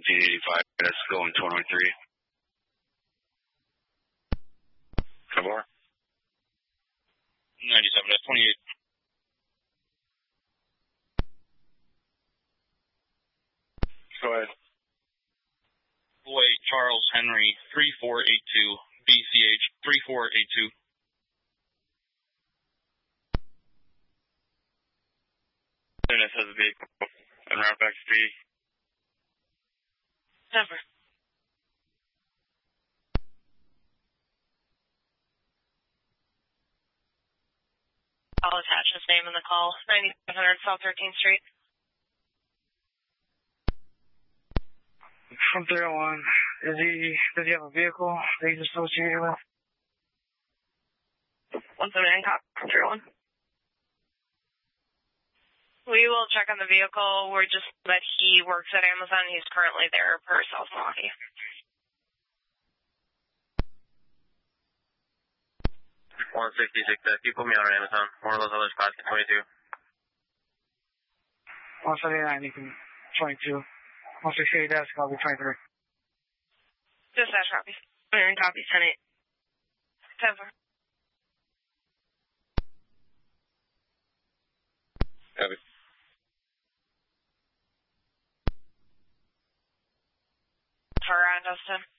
1785, that's going 23. Cover. 97, that's 28. Go ahead. Boy, Charles Henry, 3482, BCH, 3482. Dennis has a vehicle en route back to P. Denver. I'll attach his name in the call. 9500 South 13th Street. From 301, does he have a vehicle that he's associated with? 179 cop from 301. We will check on the vehicle. We're just that he works at Amazon. He's currently there per South Milwaukee. If you put me on Amazon, one of those others class 22. 179, you can 22. 168 desk, I'll be 23. Dispatch copies. 100 copies, 10-8. 10-4. Copy. For Dustin.